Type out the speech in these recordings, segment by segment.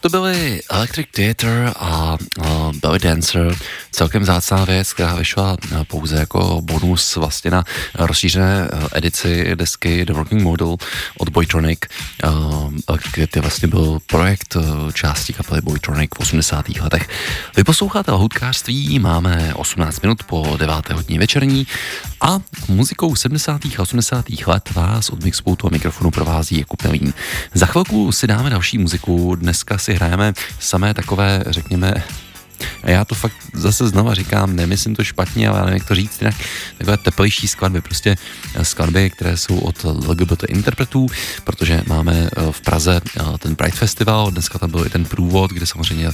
to byly Electric Theatre a Belly Dancer, celkem vzácná věc, která vyšla pouze jako bonus vlastně na rozšířené edici desky The Working Model od Boytronic. Electric Theatre vlastně byl projekt části kapely Boytronic v 80. letech. Vy posloucháte Lahůdkářství, máme 18 minut po 9. hodině večerní a muzikou 70. a 80. let vás od mixpultu a mikrofonu provází Jakub Nelín. Za chvilku si dáme další muziku, dneska si hrajeme samé takové, řekněme, a já to fakt zase znova říkám, nemyslím to špatně, ale já nevím, jak to říct jinak, takové teplejší skladby, prostě skladby, které jsou od LGBT interpretů, protože máme v Praze ten Pride Festival, dneska tam byl i ten průvod, kde samozřejmě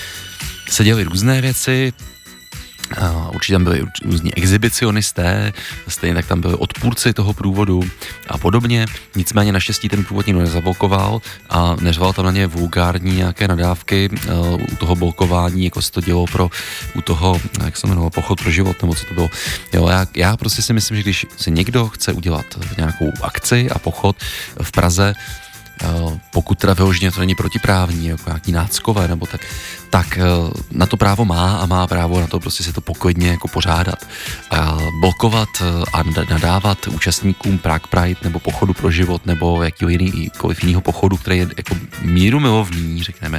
se děly různé věci, určitě tam byli různí exhibicionisté, stejně tak tam byli odpůrci toho průvodu a podobně, nicméně naštěstí ten průvod nikdo nezablokoval a neřval tam na ně vulgární nějaké nadávky u toho blokování, jako se to dělo u toho, jak se jmenovalo, pochod pro život, nebo co to bylo. Jo, já prostě si myslím, že když si někdo chce udělat nějakou akci a pochod v Praze, pokud teda vyloženě to není protiprávní, jako nějaký náckové, nebo tak na to právo má a má právo na to prostě si to pokojně jako pořádat. A blokovat a nadávat účastníkům Prague Pride nebo pochodu pro život nebo jakýkoliv jiného pochodu, který je jako mírumilovný, řekneme,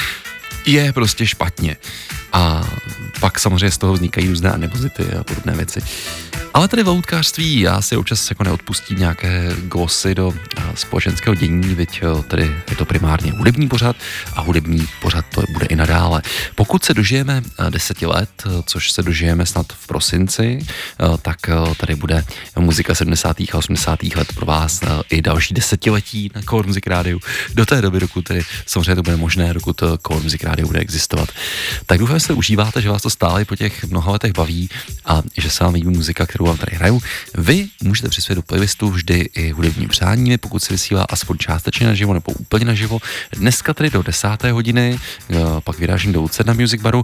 je prostě špatně. A pak samozřejmě z toho vznikají různé animozity a podobné věci. Ale tady v Lahůdkářství já si občas jako neodpustím nějaké glosy do společenského dění, byť tady je to primárně hudební pořad a hudební pořad to bude i nadále. Pokud se dožijeme 10 let, což se dožijeme snad v prosinci, tak tady bude muzika 70. a 80. let pro vás i další desetiletí na Color Music Rádiu. Do té doby, dokud tedy samozřejmě to bude možné, dokud Color Music Rádiu bude existovat. Tak doufám, že se užíváte, že vás to stále po těch mnoha letech baví a že se vám líbí muzika, kterou vám tady hraju. Vy můžete přispět do playlistu vždy i hudební přáními, pokud se vysílá aspoň částečně naživo nebo úplně naživo. Dneska tady do 10. hodiny, pak vyrážím do Lucerna Music Baru,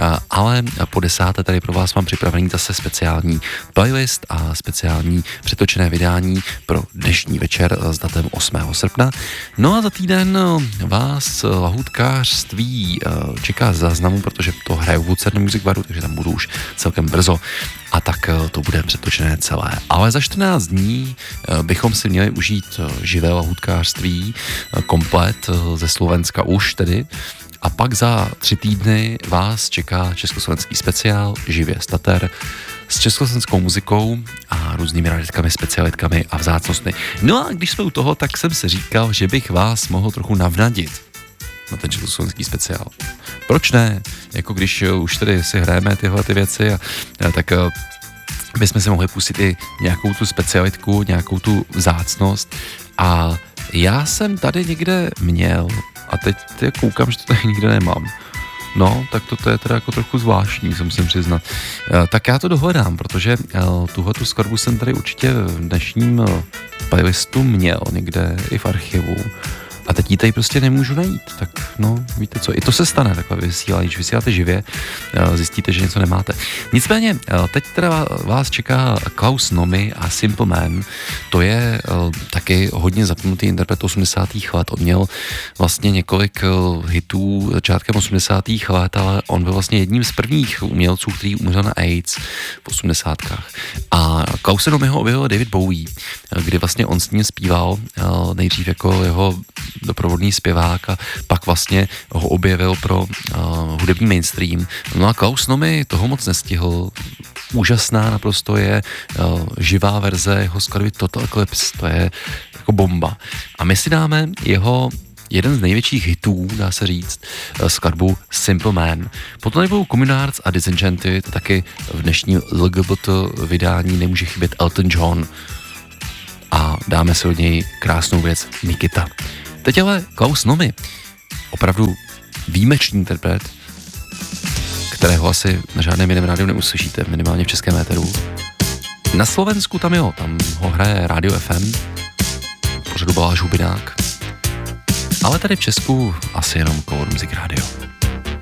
ale po 10. tady pro vás mám připravený zase speciální playlist a speciální přetočené vydání pro dnešní večer s datem 8. srpna. No a za týden vás Lahůdkářství čeká záznamu, protože to hraju v Lucerna Music Baru, takže tam budu už celkem brzo. A tak to bude přetočené celé. Ale za 14 dní bychom si měli užít živé lahůdkářství, komplet ze Slovenska už tedy. A pak za 3 týdny vás čeká československý speciál živě z Tater s československou muzikou a různými raritkami, specialitkami a vzácnostmi. No a když jsme u toho, tak jsem si říkal, že bych vás mohl trochu navnadit na ten československý speciál. Proč ne? Jako když už tady si hrajeme tyhle ty věci, tak bychom si mohli pustit i nějakou tu specialitku, nějakou tu vzácnost. A já jsem tady někde měl, a teď koukám, že to tady nikde nemám. No, tak to je teda jako trochu zvláštní, se musím přiznat. Tak já to dohledám, protože tuhletu skladbu jsem tady určitě v dnešním playlistu měl někde i v archivu. A teď ji tady prostě nemůžu najít, tak no, víte co, i to se stane takové vysílání, když vysíláte živě, zjistíte, že něco nemáte. Nicméně, teď teda vás čeká Klaus Nomi a Simple Man, to je taky hodně zapnutý interpret 80. let, on měl vlastně několik hitů začátkem 80. let, ale on byl vlastně jedním z prvních umělců, který umřel na AIDS v 80. A Klause Nomiho objevil David Bowie, kdy vlastně on s ním zpíval nejdřív jako jeho doprovodný zpěvák a pak vlastně ho objevil pro hudební mainstream. No a Klaus Nomi toho moc nestihl. Úžasná naprosto je živá verze jeho skladby Total Eclipse, to je jako bomba. A my si dáme jeho jeden z největších hitů, dá se říct, skladbu Simple Man. Potom nebudou Communal Hearts a Disenchanted, taky v dnešním LGBT vydání nemůže chybět Elton John. A dáme si od něj krásnou věc Nikita. Teď ale Klaus Nomi, opravdu výjimečný interpret, kterého asi na žádném jiném rádiu neuslyšíte, minimálně v českém éteru. Na Slovensku tam jo, tam ho hraje Radio FM, pořadu Baláš Hubinák, ale tady v Česku asi jenom Color Music Radio.